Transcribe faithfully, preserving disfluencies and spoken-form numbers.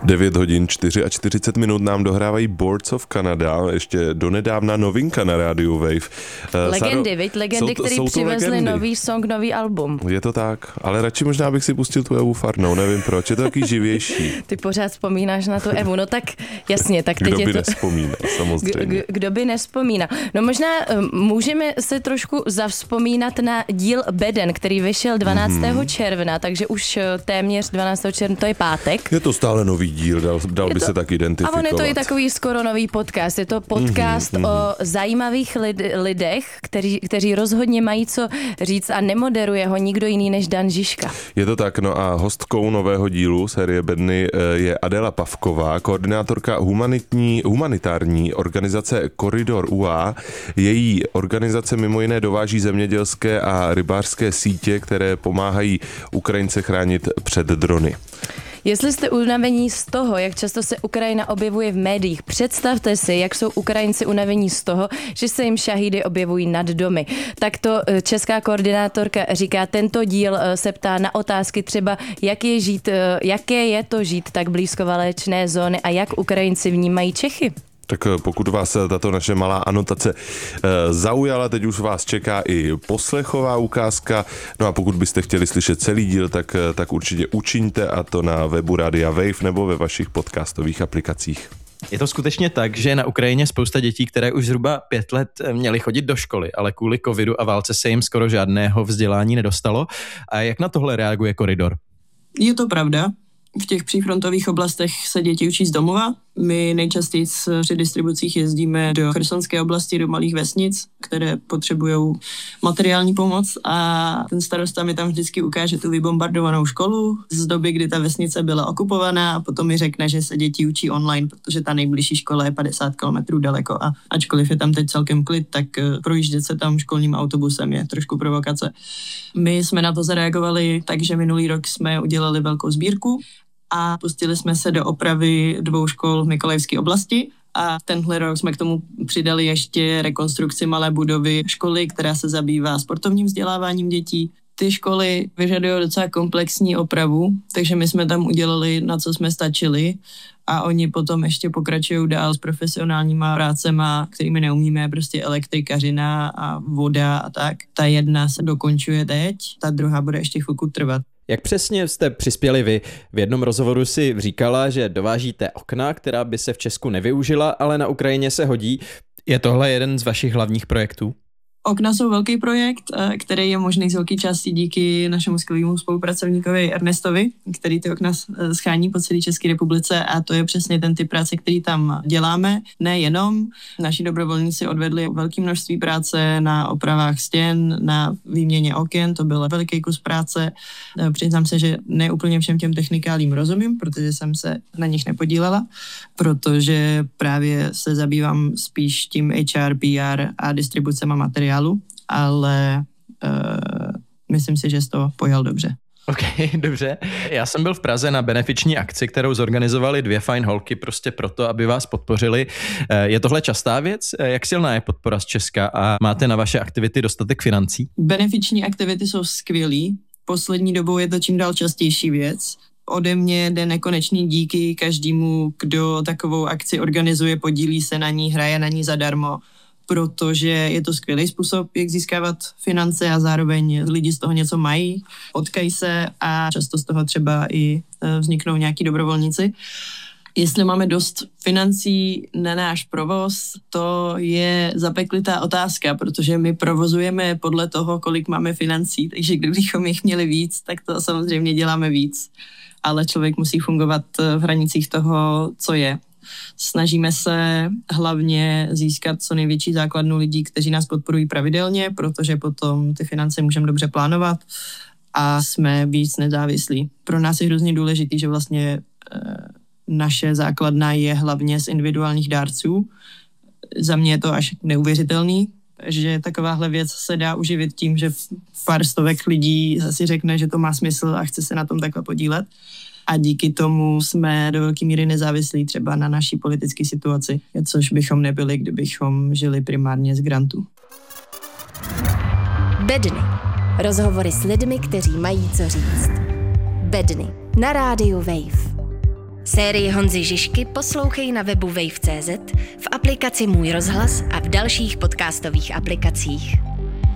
devět hodin čtyřicet čtyři minut nám dohrávají Boards of Canada, ještě donedávna novinka na rádiu Wave. Legendy, viď? Legendy, který přivezli legendy. Nový song, nový album. Je to tak, ale radši možná bych si pustil tu Evu Farnou, nevím proč, je to taky živější. Ty pořád vzpomínáš na tu Evu, no tak jasně, tak teď kdo je by to... nespomínal, samozřejmě. Kdo, kdo by nespomínal. No možná můžeme se trošku zavzpomínat na díl Beden, který vyšel dvanáctého Mm-hmm. června, takže už téměř dvanáctého června, to je pátek. Je to stále nový díl, dal, dal by to, se tak identifikovat. A on je to i takový skoro nový podcast. Je to podcast mm-hmm. o zajímavých lid, lidech, kteří, kteří rozhodně mají co říct a nemoderuje ho nikdo jiný než Dan Žižka. Je to tak, no a hostkou nového dílu série Bedny je Adela Pavková, koordinátorka humanitní, humanitární organizace Koridor U A. Její organizace mimo jiné dováží zemědělské a rybářské sítě, které pomáhají Ukrajince chránit před drony. Jestli jste unavení z toho, jak často se Ukrajina objevuje v médiích, představte si, jak jsou Ukrajinci unavení z toho, že se jim šahídy objevují nad domy. Tak to česká koordinátorka říká, tento díl se ptá na otázky třeba, jak je žít, jaké je to žít tak blízko válečné zóny a jak Ukrajinci vnímají Čechy. Tak pokud vás tato naše malá anotace zaujala, teď už vás čeká i poslechová ukázka. No a pokud byste chtěli slyšet celý díl, tak, tak určitě učiňte, a to na webu Rádia Wave nebo ve vašich podcastových aplikacích. Je to skutečně tak, že je na Ukrajině spousta dětí, které už zhruba pět let měly chodit do školy, ale kvůli covidu a válce se jim skoro žádného vzdělání nedostalo. A jak na tohle reaguje Koridor? Je to pravda. V těch přífrontových oblastech se děti učí z domova. My nejčastěji při distribucích jezdíme do chersonské oblasti, do malých vesnic, které potřebují materiální pomoc, a ten starosta mi tam vždycky ukáže tu vybombardovanou školu z doby, kdy ta vesnice byla okupovaná, a potom mi řekne, že se děti učí online, protože ta nejbližší škola je padesát kilometrů daleko, a ačkoliv je tam teď celkem klid, tak projíždět se tam školním autobusem je trošku provokace. My jsme na to zareagovali tak, že minulý rok jsme udělali velkou sbírku a pustili jsme se do opravy dvou škol v Mykolajivské oblasti, a tenhle rok jsme k tomu přidali ještě rekonstrukci malé budovy školy, která se zabývá sportovním vzděláváním dětí. Ty školy vyžadují docela komplexní opravu, takže my jsme tam udělali, na co jsme stačili, a oni potom ještě pokračují dál s profesionálníma prácema, kterými neumíme, prostě elektrikařina a voda a tak. Ta jedna se dokončuje teď, ta druhá bude ještě chvilku trvat. Jak přesně jste přispěli vy? V jednom rozhovoru si říkala, že dovážíte okna, která by se v Česku nevyužila, ale na Ukrajině se hodí. Je tohle jeden z vašich hlavních projektů? Okna jsou velký projekt, který je možný z velké části díky našemu skvělému spolupracovníkovi Ernestovi, který ty okna schání po celé České republice, a to je přesně ten typ práce, který tam děláme. Nejenom, naši dobrovolníci odvedli velké množství práce na opravách stěn, na výměně oken, to byl veliký kus práce. Přiznám se, že ne úplně všem těm technikálím rozumím, protože jsem se na nich nepodílela, protože právě se zabývám spíš tím H R, P R a distribucema materiálu, ale uh, myslím si, že jsi to pojal dobře. Ok, dobře. Já jsem byl v Praze na benefiční akci, kterou zorganizovali dvě fajn holky prostě proto, aby vás podpořili. Je tohle častá věc? Jak silná je podpora z Česka a máte na vaše aktivity dostatek financí? Benefiční aktivity jsou skvělý. Poslední dobou je to čím dál častější věc. Ode mě jde nekonečný díky každému, kdo takovou akci organizuje, podílí se na ní, hraje na ní zadarmo, protože je to skvělý způsob, jak získávat finance, a zároveň lidi z toho něco mají, potkají se a často z toho třeba i vzniknou nějaký dobrovolníci. Jestli máme dost financí na náš provoz, to je zapeklitá otázka, protože my provozujeme podle toho, kolik máme financí, takže kdybychom jich měli víc, tak to samozřejmě děláme víc, ale člověk musí fungovat v hranicích toho, co je. Snažíme se hlavně získat co největší základnu lidí, kteří nás podporují pravidelně, protože potom ty finance můžeme dobře plánovat a jsme víc nezávislí. Pro nás je hrozně důležitý, že vlastně e, naše základna je hlavně z individuálních dárců. Za mě je to až neuvěřitelný, že takováhle věc se dá uživit tím, že pár stovek lidí si řekne, že to má smysl a chce se na tom takhle podílet. A díky tomu jsme do velké míry nezávislí třeba na naší politické situaci, což bychom nebyli, kdybychom žili primárně z grantů. Bedny. Rozhovory s lidmi, kteří mají co říct. Bedny. Na rádiu Wave. Sérii Honzy Žižky poslouchej na webu wave tečka cé zet, v aplikaci Můj rozhlas a v dalších podcastových aplikacích.